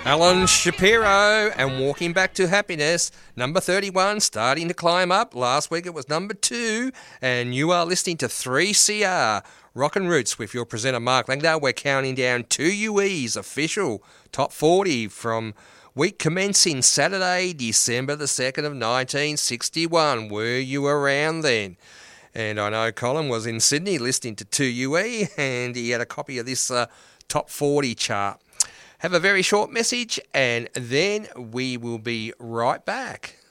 Alan Shapiro and Walking Back to Happiness, number 31, starting to climb up. Last week it was number 2, and you are listening to 3CR, Rockin' Roots with your presenter Mark Langdale. We're counting down 2UE's official top 40 from week commencing Saturday, December the 2nd of 1961. Were you around then? And I know Colin was in Sydney listening to 2UE, and he had a copy of this top 40 chart. Have a very short message, and then we will be right back.